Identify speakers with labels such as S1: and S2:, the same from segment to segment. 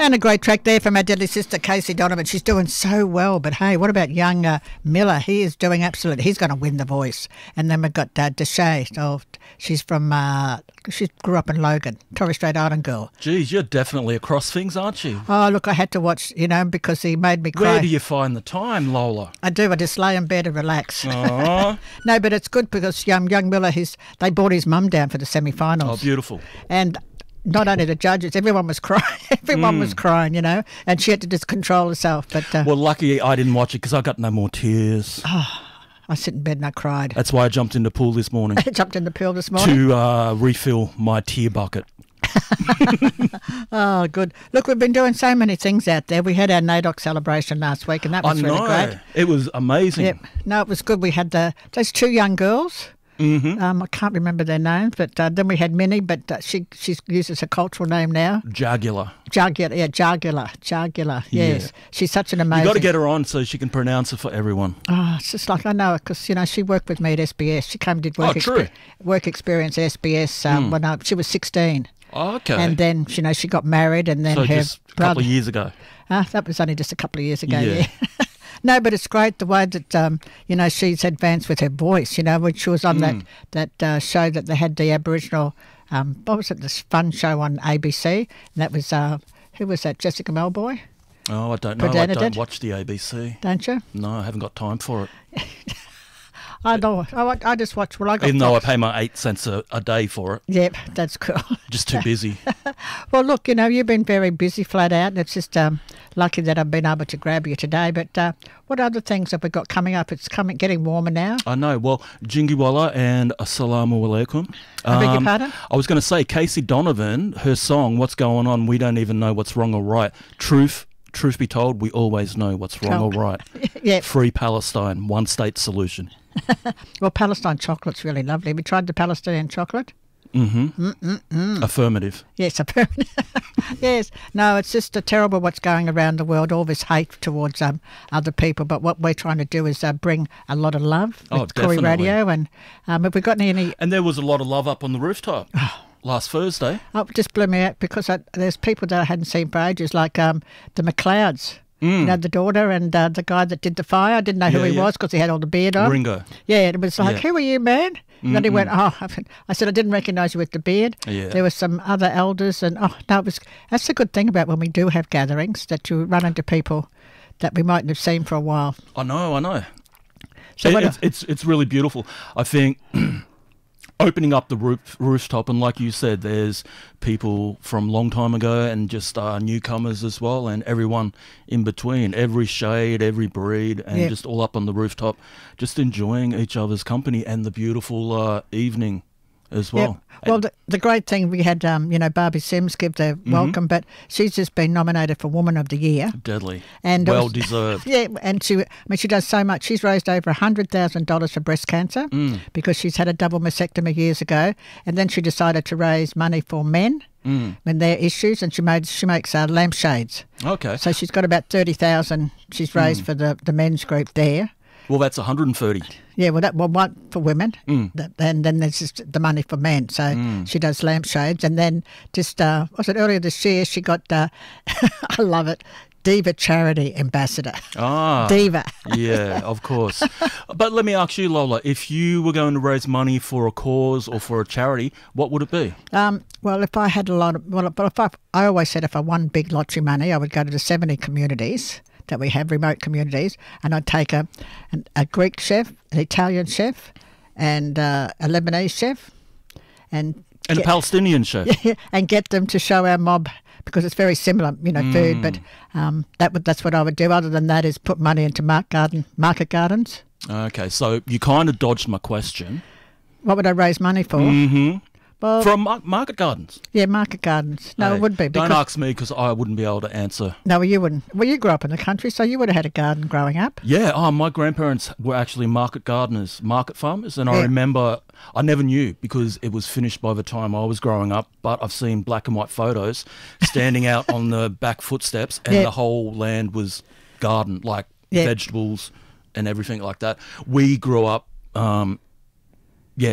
S1: And a great track there from our deadly sister, Casey Donovan. She's doing so well. But, hey, what about young Miller? He is doing absolutely. He's going to win The Voice. And then we've got Deshay. Oh, she's from, she grew up in Logan, Torres Strait Island girl.
S2: Geez, you're definitely across things, aren't you?
S1: Oh, look, I had to watch, because he made me cry.
S2: Where do you find the time, Lola?
S1: I do. I just lay in bed and relax.
S2: Aww.
S1: No, but it's good because young Miller, they brought his mum down for the semi-finals.
S2: Oh, beautiful.
S1: And not only the judges, everyone was crying. Everyone was crying, and she had to just control herself. But
S2: well, lucky I didn't watch it because I got no more tears.
S1: I sit in bed and I cried.
S2: That's why I jumped in the pool this morning.
S1: I jumped in the pool this morning?
S2: To refill my tear bucket.
S1: Oh, good. Look, we've been doing so many things out there. We had our NAIDOC celebration last week and that was really great.
S2: It was amazing.
S1: Yep. No, it was good. We had those two young girls. I can't remember their names, but then we had Minnie, but she uses a cultural name now.
S2: Jagular.
S1: Jagular. Yes, she's such an amazing.
S2: You got to get her on so she can pronounce it for everyone.
S1: Oh, it's just like I know her because she worked with me at SBS. She came and did work experience at SBS when she was 16.
S2: Oh, okay.
S1: And then she got married, and then
S2: so
S1: her
S2: just a
S1: brother.
S2: couple of years ago.
S1: That was only just a couple of years ago. Yeah. No, but it's great the way that, she's advanced with her voice, when she was on that show that they had the Aboriginal, what was it, this fun show on ABC. And that was, who was that, Jessica Melboy?
S2: Oh, I don't know. I don't watch the ABC.
S1: Don't you?
S2: No, I haven't got time for it.
S1: I know. I just watch. Well, I got.
S2: Even though I pay my 8 cents a day for it.
S1: Yep, that's cool.
S2: Just too busy.
S1: Well, look, you've been very busy, flat out. And it's just lucky that I've been able to grab you today. But what other things have we got coming up? It's getting warmer now.
S2: I know. Well, Jingiwala and Assalamu Alaikum.
S1: I beg your pardon?
S2: I was going to say, Casey Donovan, her song, What's Going On, We Don't Even Know What's Wrong or Right. Truth be told, we always know what's wrong or right.
S1: Yep.
S2: Free Palestine, one state solution.
S1: Well, Palestine chocolate's really lovely. Have you tried the Palestinian chocolate?
S2: Affirmative.
S1: Yes, affirmative. Yes. No, it's just terrible what's going around the world, all this hate towards other people. But what we're trying to do is bring a lot of love with Corey Radio. And have we got any...
S2: And there was a lot of love up on the rooftop last Thursday.
S1: Oh, it just blew me out because there's people that I hadn't seen for ages, like the McLeods. The daughter and the guy that did the fire. I didn't know who he was because he had all the beard on.
S2: Ringo.
S1: Yeah, it was like, who are you, man? And then he went, I said, I didn't recognise you with the beard.
S2: Yeah.
S1: There were some other elders and, that's the good thing about when we do have gatherings, that you run into people that we mightn't have seen for a while.
S2: I know.
S1: So
S2: it's really beautiful. I think... Opening up the rooftop, and like you said, there's people from long time ago and just newcomers as well, and everyone in between, every shade, every breed, and just all up on the rooftop, just enjoying each other's company and the beautiful evening as well.
S1: Well, the great thing, we had, Barbie Sims give the welcome, but she's just been nominated for Woman of the Year.
S2: Deadly.
S1: And
S2: well-deserved.
S1: Yeah, and she does so much. She's raised over $100,000 for breast cancer because she's had a double mastectomy years ago, and then she decided to raise money for men when their issues, and she makes lampshades. Okay. So she's got about 30,000 she's raised for the men's group there.
S2: Well, that's 130.
S1: Yeah, one for women, and then there's just the money for men. So she does lampshades, and then just was it earlier this year? She got I love it, Diva Charity Ambassador. Diva.
S2: Yeah, of course. But let me ask you, Lola, if you were going to raise money for a cause or for a charity, what would it be?
S1: Well, if I had I always said if I won big lottery money, I would go to the 70 communities that we have, remote communities, and I'd take a Greek chef, an Italian chef, and a Lebanese chef, and
S2: a Palestinian chef,
S1: and get them to show our mob, because it's very similar, food. But that's what I would do. Other than that, is put money into market gardens.
S2: Okay, so you kind of dodged my question.
S1: What would I raise money for? Well,
S2: from market gardens.
S1: Yeah, market gardens. No, it would be.
S2: Don't ask me because I wouldn't be able to answer.
S1: No, you wouldn't. Well, you grew up in the country, so you would have had a garden growing up.
S2: Yeah, my grandparents were actually market gardeners, market farmers, and I remember, I never knew because it was finished by the time I was growing up, but I've seen black and white photos standing out on the back footsteps, and the whole land was garden, like vegetables and everything like that. We grew up,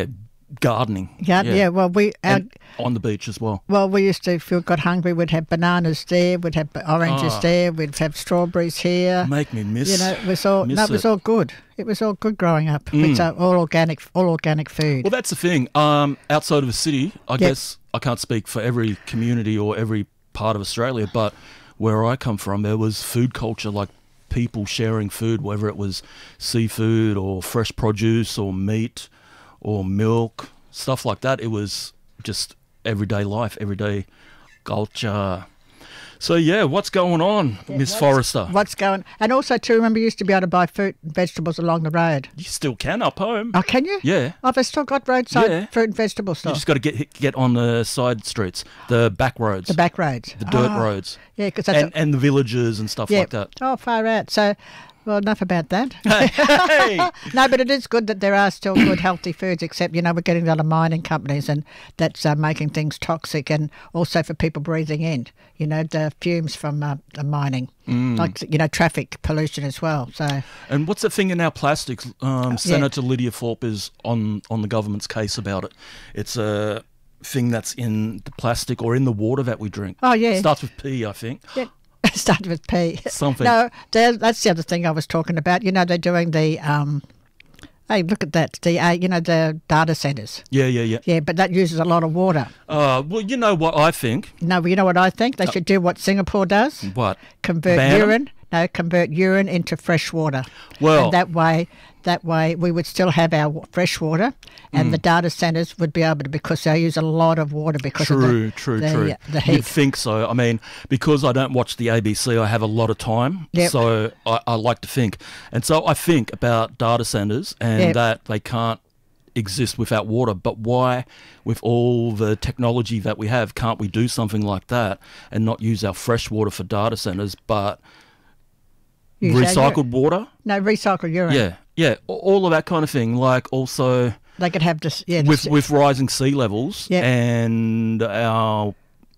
S2: gardening.
S1: Yeah. Well,
S2: And on the beach as well.
S1: we used to, if we got hungry, we'd have bananas there, we'd have oranges there, we'd have strawberries here.
S2: Make me miss.
S1: It was all good. It was all good growing up. It's all organic food.
S2: Well, that's the thing. Outside of a city, I guess I can't speak for every community or every part of Australia, but where I come from, there was food culture, like people sharing food, whether it was seafood or fresh produce or meat or milk, stuff like that. It was just everyday life, everyday culture. So, yeah, what's going on, Miss Forrester?
S1: What's going... And also, too, remember you used to be able to buy fruit and vegetables along the road.
S2: You still can up home.
S1: Oh, can you?
S2: Yeah.
S1: Oh, they've still got roadside fruit and vegetable stuff.
S2: You just got to get on the side streets, the back roads.
S1: The back roads.
S2: The dirt roads.
S1: Yeah, because
S2: and the villages and stuff like that.
S1: Oh, far out. So... Well, enough about that.
S2: Hey.
S1: No, but it is good that there are still good, healthy foods, except, we're getting a lot of mining companies and that's making things toxic, and also for people breathing in, the fumes from the mining, like, traffic pollution as well. So.
S2: And what's the thing in our plastics? Senator Lydia Thorpe is on the government's case about it. It's a thing that's in the plastic or in the water that we drink.
S1: Oh, yeah.
S2: It starts with P, I think.
S1: Yeah. Started with P.
S2: Something.
S1: No, that's the other thing I was talking about. They're doing the, hey, look at that, the data centres.
S2: Yeah.
S1: Yeah, but that uses a lot of water.
S2: Well, you know what I think?
S1: No, you know what I think? They should do what Singapore does.
S2: What?
S1: Convert urine into fresh water.
S2: Well,
S1: and that way we would still have our fresh water, and the data centres would be able to, because they use a lot of water because of the heat.
S2: You'd think so. I mean, because I don't watch the ABC, I have a lot of time, so I like to think. And so I think about data centres and that they can't exist without water. But why, with all the technology that we have, can't we do something like that and not use our fresh water for data centres, but recycled water?
S1: No, recycled urine.
S2: Yeah, all of that kind of thing. Like also,
S1: they could have just
S2: with rising sea levels and our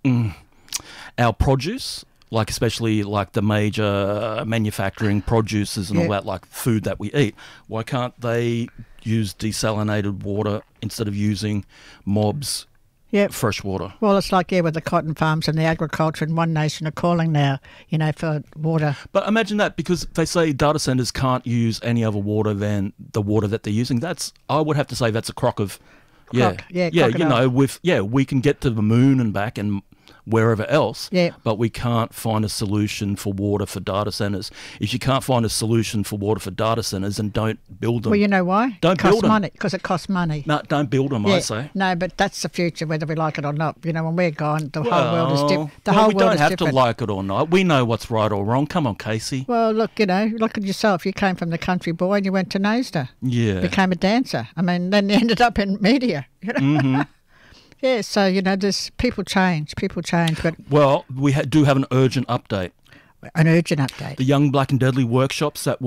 S2: produce, like especially like the major manufacturing producers and all that, like food that we eat. Why can't they use desalinated water instead of using mobs? Fresh water.
S1: Well, it's like, with the cotton farms and the agriculture, and One Nation are calling now, for water.
S2: But imagine that, because they say data centres can't use any other water than the water that they're using. I would have to say that's a crock of...
S1: crocodile.
S2: We can get to the moon and back and wherever else,
S1: yeah.
S2: but we can't find a solution for water for data centres. If you can't find a solution for water for data centres, then don't build them.
S1: Well, you know why?
S2: Don't build them.
S1: Because it costs money.
S2: No, don't build them,
S1: yeah.
S2: I say.
S1: No, but that's the future, whether we like it or not. You know, when we're gone, the whole world is different.
S2: We don't have to like it or not. We know what's right or wrong. Come on, Casey.
S1: Well, look, you know, look at yourself. You came from the country boy and you went to NASDA.
S2: Yeah.
S1: Became a dancer. I mean, then you ended up in media. You know?
S2: Mm-hmm.
S1: Yeah, so, you know, there's people change, but...
S2: Well, we do have an urgent update.
S1: An urgent update.
S2: The Young, Black and Deadly workshops that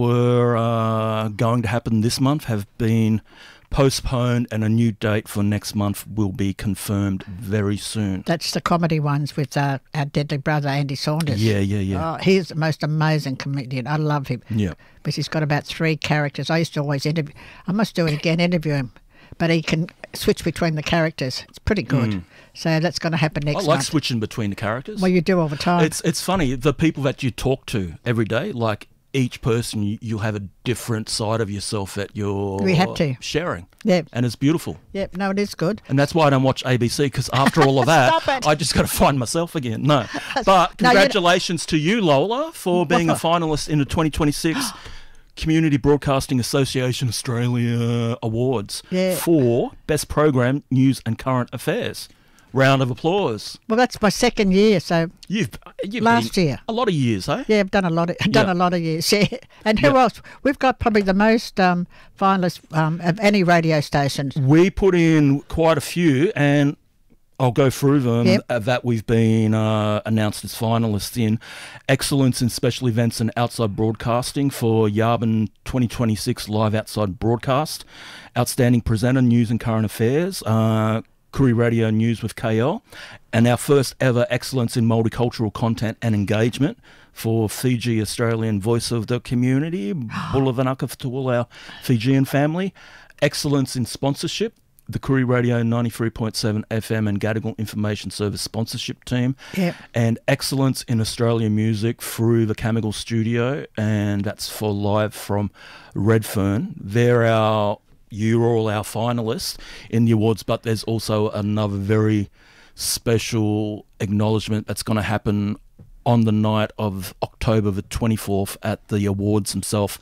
S2: were going to happen this month have been postponed, and a new date for next month will be confirmed very soon.
S1: That's the comedy ones with our deadly brother, Andy Saunders.
S2: Yeah.
S1: Oh, he's the most amazing comedian. I love him.
S2: Yeah.
S1: But he's got about 3 characters. I used to always interview... I must do it again, interview him. But he can switch between the characters. It's pretty good. So that's going to happen next month.
S2: I like switching between the characters.
S1: Well, you do all the time.
S2: It's funny, the people that you talk to every day, like each person, you'll have a different side of yourself that you're sharing.
S1: Yeah.
S2: And it's beautiful.
S1: Yeah, no, it is good.
S2: And that's why I don't watch ABC, because after all of that, I just got to find myself again. No. But congratulations to you, Lola, for being a finalist in the 2026 Community Broadcasting Association Australia Awards for Best Program, News and Current Affairs. Round of applause.
S1: Well, that's my 2nd year, so
S2: you've
S1: last
S2: been
S1: year.
S2: A lot of years, eh?
S1: Yeah, I've done a lot of years. Yeah. And who else? We've got probably the most finalists of any radio station.
S2: We put in quite a few, and I'll go through them that we've been announced as finalists in. Excellence in Special Events and Outside Broadcasting for Yabun 2026 Live Outside Broadcast. Outstanding Presenter, News and Current Affairs. Koori Radio News with KL. And our first ever Excellence in Multicultural Content and Engagement for Fiji Australian Voice of the Community. Bulavanaka to all our Fijian family. Excellence in Sponsorship the Koori Radio 93.7 FM and Gadigal Information Service sponsorship team,
S1: Yep.
S2: and Excellence in Australian Music through the Camigal Studio, and that's for live from Redfern. You're all our finalists in the awards, but there's also another very special acknowledgement that's going to happen on the night of October the 24th at the awards themselves,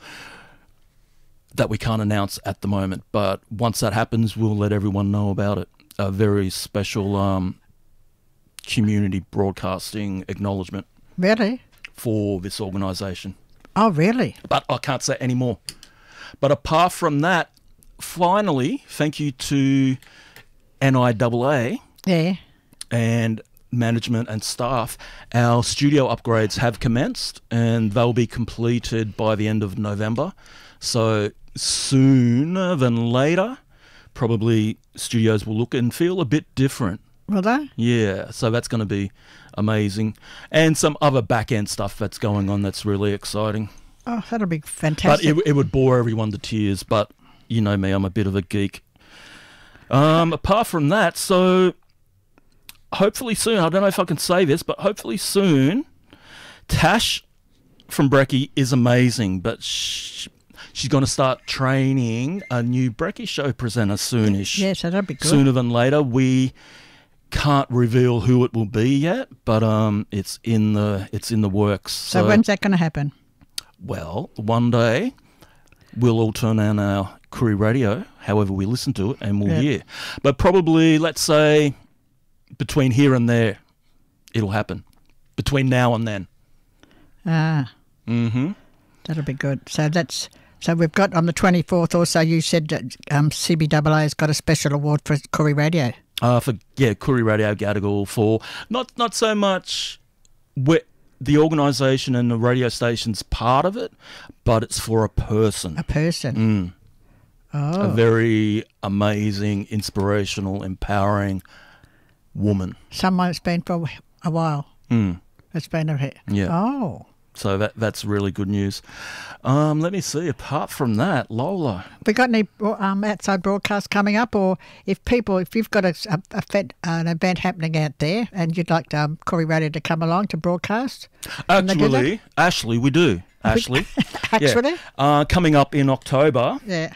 S2: that we can't announce at the moment, but once that happens, we'll let everyone know about it. A very special community broadcasting acknowledgement
S1: Really?
S2: for this organisation.
S1: Oh, really?
S2: But I can't say any more. But apart from that, finally, thank you to NIAA
S1: Yeah.
S2: and management and staff. Our studio upgrades have commenced, and they'll be completed by the end of November. So sooner than later, probably studios will look and feel a bit different.
S1: Will they?
S2: Yeah, so that's going to be amazing. And some other back-end stuff that's going on that's really exciting.
S1: Oh, that'll be
S2: But
S1: fantastic.
S2: it would bore everyone to tears, but you know me, I'm a bit of a geek. Apart from that, so hopefully soon, I don't know if I can say this, but hopefully soon, Tash from Brekkie is amazing, but she's going to start training a new Brekkie show presenter soonish.
S1: Yeah, so that'll be good.
S2: Sooner than later. We can't reveal who it will be yet, but it's in the works.
S1: So when's that going to happen?
S2: Well, one day we'll all turn on our Koori Radio, however we listen to it, and we'll hear. But probably, let's say, between here and there, it'll happen. Between now and then.
S1: Ah.
S2: Mm-hmm.
S1: That'll be good. So we've got on the 24th also, you said that CBAA has got a special award for Koori Radio.
S2: Koori Radio Gadigal for not so much the organisation and the radio station's part of it, but it's for a person.
S1: A person. Oh.
S2: A very amazing, inspirational, empowering woman.
S1: Someone that's been for a while. It's been a hit.
S2: Yeah.
S1: Oh.
S2: So that's really good news. Let me see. Apart from that, Lola.
S1: We got any outside broadcasts coming up, or if you've got an event happening out there and you'd like Koori Radio to come along to broadcast?
S2: Ashley, we do. Ashley.
S1: Actually?
S2: Yeah. Coming up in October.
S1: Yeah.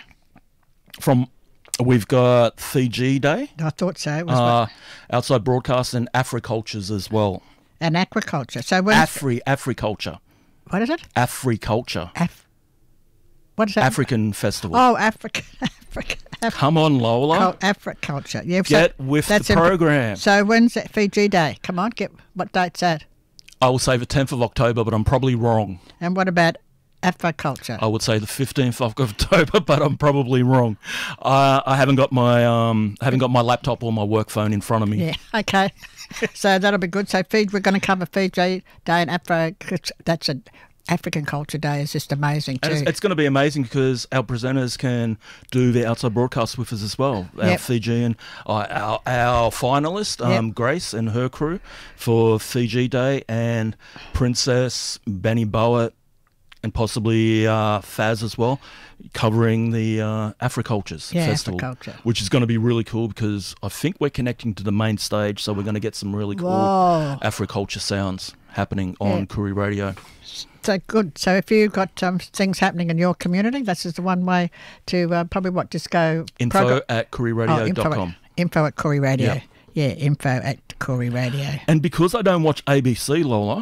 S2: We've got Fiji Day.
S1: I thought so. It was
S2: outside broadcasts and Africultures as well.
S1: And aquaculture. So when
S2: Africulture.
S1: What is it?
S2: Africulture.
S1: What is that?
S2: African festival.
S1: Oh, Africa.
S2: Come on, Lola.
S1: Africulture. Yeah.
S2: Get with the program.
S1: So when's that Fiji Day? Come on, what date's that?
S2: I will say the 10th of October, but I'm probably wrong.
S1: And what about aquaculture?
S2: I would say the 15th of October, but I'm probably wrong. I haven't got my laptop or my work phone in front of me.
S1: Yeah. Okay. So that'll be good. So we're going to cover Fiji Day and that's an African Culture Day. Is just amazing too.
S2: And it's going to be amazing because our presenters can do the outside broadcast with us as well. Our Fijian, our finalist, Grace and her crew for Fiji Day, and Princess, Benny Bowitt, and possibly Faz as well, covering the Africultures Festival, which is going to be really cool because I think we're connecting to the main stage, so we're going to get some really cool Africulture sounds happening on Koori Radio.
S1: So good. So if you've got things happening in your community, this is the one way to just go...
S2: Info at kooriradio.com.
S1: Info at Koori Radio. Yep. Yeah, info at Koori Radio.
S2: And because I don't watch ABC, Lola,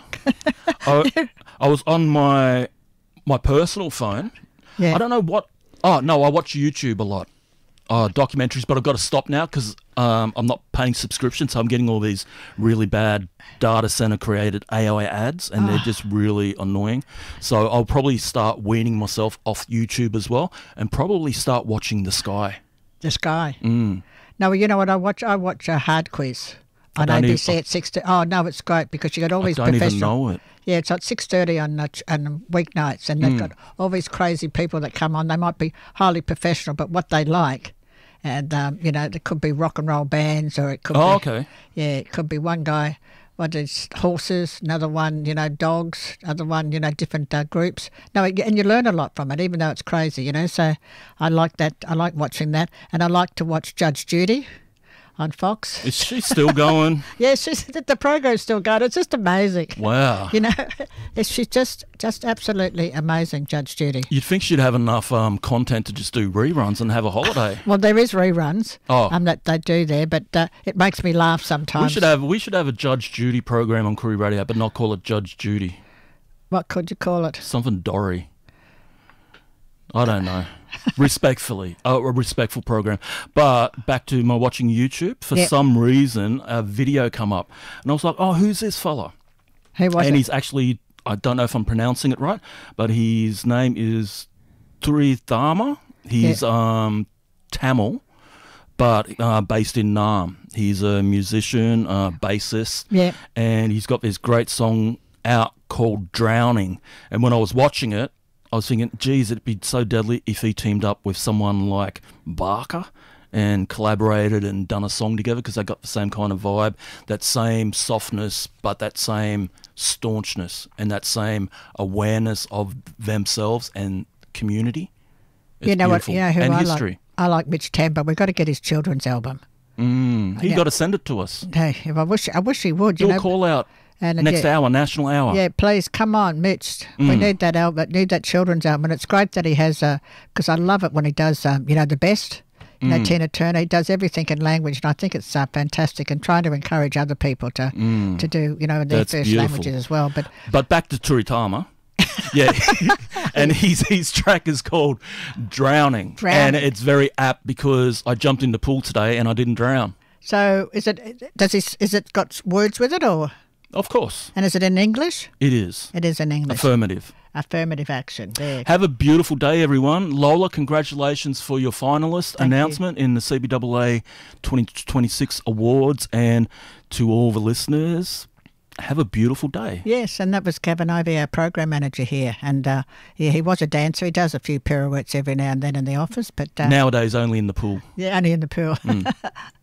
S2: I was on my personal phone.
S1: Yeah.
S2: I don't know what... Oh, no, I watch YouTube a lot. Documentaries, but I've got to stop now because I'm not paying subscription, so I'm getting all these really bad data center created AI ads, and they're just really annoying. So I'll probably start weaning myself off YouTube as well, and probably start watching The Sky.
S1: The Sky. No, you know what I watch? I watch a Hard Quiz on ABC at 6:30. Oh no, it's great because you got all these professional. I don't even know it. Yeah, it's at 6:30 on weeknights, and they've got all these crazy people that come on. They might be highly professional, but what they like. And, it could be rock and roll bands, or it could be...
S2: okay.
S1: Yeah, it could be one guy what is horses, another one, dogs, other one, different groups. No, and you learn a lot from it, even though it's crazy, So I like that. I like watching that. And I like to watch Judge Judy on Fox.
S2: Is she still going?
S1: Yeah, the program's still going. It's just amazing.
S2: Wow.
S1: She's just absolutely amazing, Judge Judy.
S2: You'd think she'd have enough content to just do reruns and have a holiday.
S1: Well, there is reruns that they do there, but it makes me laugh sometimes.
S2: We should have a Judge Judy program on Koori Radio, but not call it Judge Judy.
S1: What could you call it?
S2: Something Dory. I don't know. Respectfully, a respectful program. But back to my watching YouTube, for some reason, a video come up. And I was like, who's this fella?
S1: Who was it?
S2: And he's actually, I don't know if I'm pronouncing it right, but his name is Turitama. He's Tamil, but based in Naarm. He's a musician, bassist, and he's got this great song out called Drowning. And when I was watching it, I was thinking, geez, it'd be so deadly if he teamed up with someone like Barker and collaborated and done a song together, because they got the same kind of vibe, that same softness, but that same staunchness and that same awareness of themselves and community. It's beautiful.
S1: Who
S2: and
S1: I
S2: history.
S1: like? I like Mitch Tamper. We've got to get his children's album.
S2: He's got to send it to us.
S1: Hey, I wish he would.
S2: Do a call out. And next hour, National Hour.
S1: Yeah, please, come on, Mitch. We need that album, need that children's album. And it's great that he has, because I love it when he does, the best. Tina Turner, he does everything in language, and I think it's fantastic, and trying to encourage other people to do, in their
S2: That's
S1: first
S2: beautiful.
S1: languages as well.
S2: But back to Turitama. Yeah, and his track is called Drowning, and it's very apt because I jumped in the pool today and I didn't drown.
S1: So is it got words with it, or?
S2: Of course.
S1: And is it in English?
S2: It is.
S1: It is in English.
S2: Affirmative
S1: action. There.
S2: Have a beautiful day, everyone. Lola, congratulations for your finalist announcement in the CBAA 2026 awards, and to all the listeners, have a beautiful day.
S1: Yes, and that was Kevin Ivey, our program manager here, and he was a dancer. He does a few pirouettes every now and then in the office, but
S2: nowadays only in the pool.
S1: Yeah, only in the pool.